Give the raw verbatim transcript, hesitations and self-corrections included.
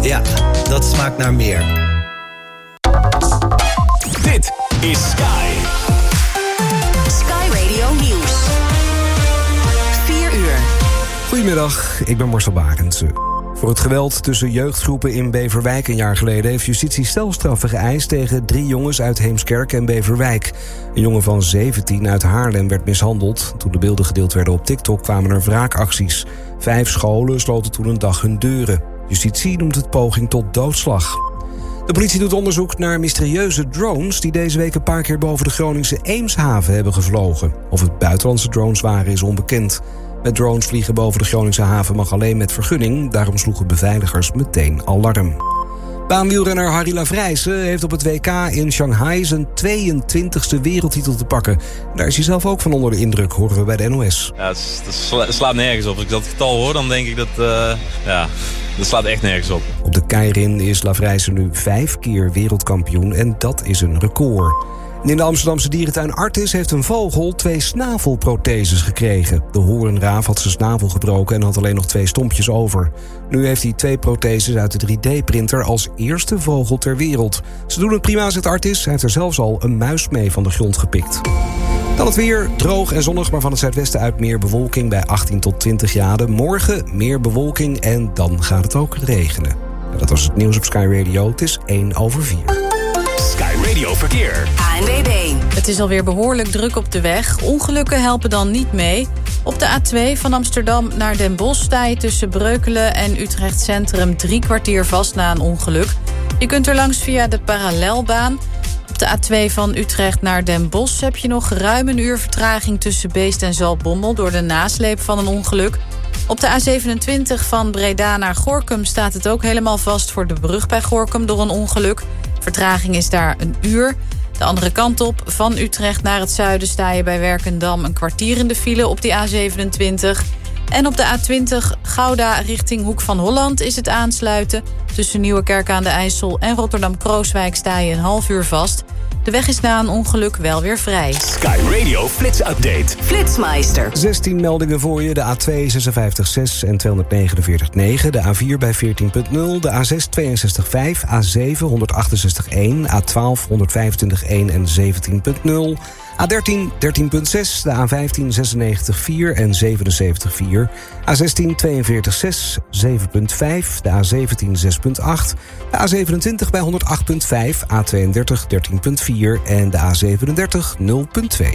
Ja, dat smaakt naar meer. Dit is Sky. Sky Radio Nieuws. vier uur. Goedemiddag, ik ben Marcel Barendse. Voor het geweld tussen jeugdgroepen in Beverwijk een jaar geleden heeft justitie stelstraffen geëist tegen drie jongens uit Heemskerk en Beverwijk. Een jongen van zeventien uit Haarlem werd mishandeld. Toen de beelden gedeeld werden op TikTok kwamen er wraakacties. Vijf scholen sloten toen een dag hun deuren. Justitie noemt het poging tot doodslag. De politie doet onderzoek naar mysterieuze drones die deze week een paar keer boven de Groningse Eemshaven hebben gevlogen. Of het buitenlandse drones waren is onbekend. Met drones vliegen boven de Groningse haven mag alleen met vergunning. Daarom sloegen beveiligers meteen alarm. Baanwielrenner Harry Lavrijse heeft op het W K in Shanghai zijn tweeëntwintigste wereldtitel te pakken. Daar is hij zelf ook van onder de indruk, horen we bij de N O S. Ja, het, het sla, slaat nergens op. Als ik dat getal hoor, dan denk ik dat... Uh, ja, dat slaat echt nergens op. Op de Keirin is Lavrijse nu vijf keer wereldkampioen en dat is een record. En in de Amsterdamse dierentuin Artis heeft een vogel twee snavelprotheses gekregen. De hoornraaf had zijn snavel gebroken en had alleen nog twee stompjes over. Nu heeft hij twee protheses uit de drie D-printer als eerste vogel ter wereld. Ze doen het prima, zegt Artis. Hij heeft er zelfs al een muis mee van de grond gepikt. Dan het weer, droog en zonnig, maar van het zuidwesten uit meer bewolking bij achttien tot twintig graden. Morgen meer bewolking en dan gaat het ook regenen. En dat was het nieuws op Sky Radio. Het is één over vier. Sky Radio Verkeer. A N W B. Het is alweer behoorlijk druk op de weg. Ongelukken helpen dan niet mee. Op de A twee van Amsterdam naar Den Bosch sta je tussen Breukelen en Utrecht Centrum drie kwartier vast na een ongeluk. Je kunt er langs via de parallelbaan. Op de A twee van Utrecht naar Den Bosch heb je nog ruim een uur vertraging tussen Beest en Zaltbommel door de nasleep van een ongeluk. Op de A zevenentwintig van Breda naar Gorinchem staat het ook helemaal vast voor de brug bij Gorinchem door een ongeluk. Vertraging is daar een uur. De andere kant op, van Utrecht naar het zuiden sta je bij Werkendam een kwartier in de file op die A zevenentwintig. En op de A twintig Gouda richting Hoek van Holland is het aansluiten. Tussen Nieuwekerk aan de IJssel en Rotterdam-Krooswijk sta je een half uur vast. De weg is na een ongeluk wel weer vrij. Sky Radio Flits Update. Flitsmeister. zestien meldingen voor je. De A twee zesenvijftig zes en tweehonderdnegenenveertig negen. De A vier bij veertien punt nul. De A zes tweeënzestig vijf. A zeven honderdachtenzestig één. A twaalf honderdvijfentwintig één en zeventien punt nul. A dertien dertien punt zes. De A vijftien zesennegentig vier en zevenenzeventig vier. A zestien tweeënveertig zes. zeven punt vijf. De A zeventien zes punt acht. De A zevenentwintig bij honderdacht punt vijf. A tweeëndertig dertien punt vier. En de A zevenendertig nul punt twee.